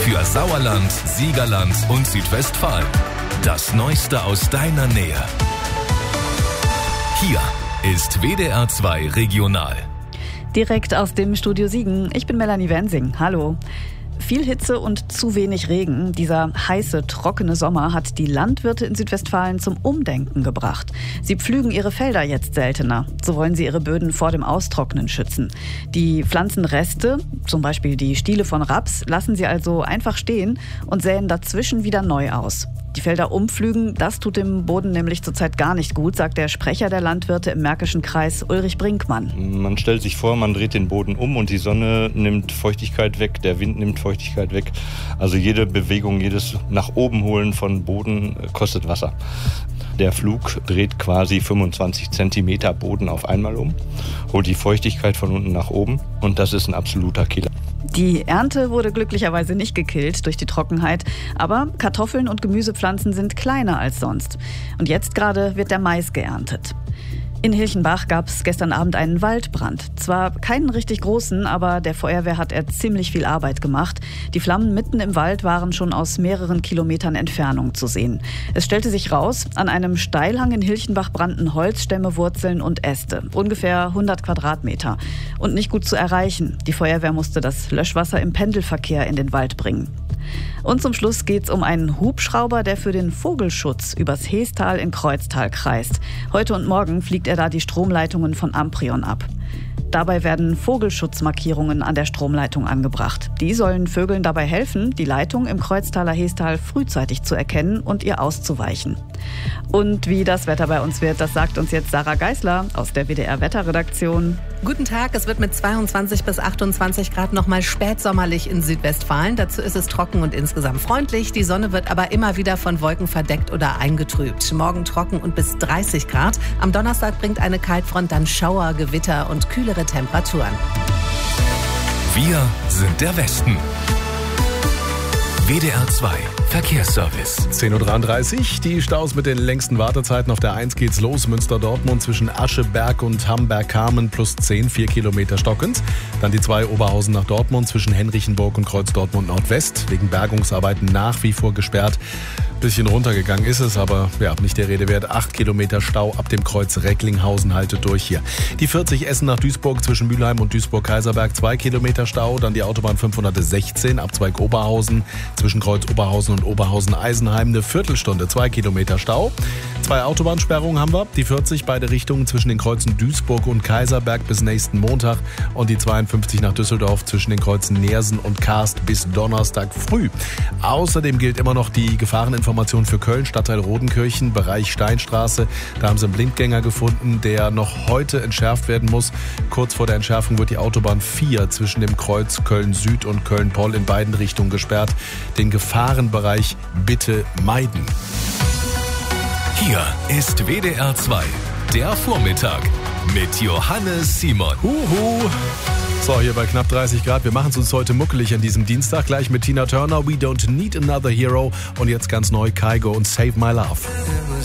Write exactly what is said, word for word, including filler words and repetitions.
Für Sauerland, Siegerland und Südwestfalen. Das Neueste aus deiner Nähe. Hier ist W D R zwei Regional. Direkt aus dem Studio Siegen. Ich bin Melanie Wensing. Hallo. Viel Hitze und zu wenig Regen. Dieser heiße, trockene Sommer hat die Landwirte in Südwestfalen zum Umdenken gebracht. Sie pflügen ihre Felder jetzt seltener. So wollen sie ihre Böden vor dem Austrocknen schützen. Die Pflanzenreste, zum Beispiel die Stiele von Raps, lassen sie also einfach stehen und säen dazwischen wieder neu aus. Die Felder umpflügen, das tut dem Boden nämlich zurzeit gar nicht gut, sagt der Sprecher der Landwirte im Märkischen Kreis, Ulrich Brinkmann. Man stellt sich vor, man dreht den Boden um und die Sonne nimmt Feuchtigkeit weg, der Wind nimmt Feuchtigkeit weg. Also jede Bewegung, jedes nach oben holen von Boden kostet Wasser. Der Flug dreht quasi fünfundzwanzig Zentimeter Boden auf einmal um, holt die Feuchtigkeit von unten nach oben und das ist ein absoluter Killer. Die Ernte wurde glücklicherweise nicht gekillt durch die Trockenheit, aber Kartoffeln und Gemüsepflanzen sind kleiner als sonst. Und jetzt gerade wird der Mais geerntet. In Hilchenbach gab es gestern Abend einen Waldbrand. Zwar keinen richtig großen, aber der Feuerwehr hat er ziemlich viel Arbeit gemacht. Die Flammen mitten im Wald waren schon aus mehreren Kilometern Entfernung zu sehen. Es stellte sich raus, an einem Steilhang in Hilchenbach brannten Holzstämme, Wurzeln und Äste. Ungefähr hundert Quadratmeter. Und nicht gut zu erreichen. Die Feuerwehr musste das Löschwasser im Pendelverkehr in den Wald bringen. Und zum Schluss geht's um einen Hubschrauber, der für den Vogelschutz übers Heestal in Kreuztal kreist. Heute und morgen fliegt er da die Stromleitungen von Amprion ab. Dabei werden Vogelschutzmarkierungen an der Stromleitung angebracht. Die sollen Vögeln dabei helfen, die Leitung im Kreuztaler Heestal frühzeitig zu erkennen und ihr auszuweichen. Und wie das Wetter bei uns wird, das sagt uns jetzt Sarah Geisler aus der W D R-Wetterredaktion. Guten Tag, es wird mit zweiundzwanzig bis achtundzwanzig Grad nochmal spätsommerlich in Südwestfalen. Dazu ist es trocken und insgesamt freundlich. Die Sonne wird aber immer wieder von Wolken verdeckt oder eingetrübt. Morgen trocken und bis dreißig Grad. Am Donnerstag bringt eine Kaltfront dann Schauer, Gewitter und kühlere Temperaturen. Wir sind der Westen. W D R zwei Verkehrsservice. zehn Uhr dreiunddreißig, die Staus mit den längsten Wartezeiten. Auf der eins geht's los, Münster-Dortmund zwischen Ascheberg und Hamberg-Kamen plus zehn, vier Kilometer stockend. Dann die zwei Oberhausen nach Dortmund zwischen Henrichenburg und Kreuz-Dortmund Nordwest. Wegen Bergungsarbeiten nach wie vor gesperrt. Bisschen runtergegangen ist es, aber ja, nicht der Rede wert. acht Kilometer Stau ab dem Kreuz Recklinghausen haltet durch hier. Die vierzig Essen nach Duisburg zwischen Mülheim und Duisburg-Kaiserberg, zwei Kilometer Stau. Dann die Autobahn fünfhundertsechzehn ab Zweig-Oberhausen zwischen Kreuz Oberhausen und Oberhausen-Eisenheim. Eine Viertelstunde, zwei Kilometer Stau. Zwei Autobahnsperrungen haben wir. Die vierzig beide Richtungen zwischen den Kreuzen Duisburg und Kaiserberg bis nächsten Montag. Und die zweiundfünfzig nach Düsseldorf zwischen den Kreuzen Neersen und Karst bis Donnerstag früh. Außerdem gilt immer noch die Gefahreninformation für Köln, Stadtteil Rodenkirchen, Bereich Steinstraße. Da haben sie einen Blindgänger gefunden, der noch heute entschärft werden muss. Kurz vor der Entschärfung wird die Autobahn vier zwischen dem Kreuz Köln Süd und Köln Poll in beiden Richtungen gesperrt. Den Gefahrenbereich bitte meiden. Hier ist W D R zwei, der Vormittag mit Johannes Simon. Huhu. So, hier bei knapp dreißig Grad. Wir machen es uns heute muckelig an diesem Dienstag. Gleich mit Tina Turner, We Don't Need Another Hero. Und jetzt ganz neu Kygo und Save My Love.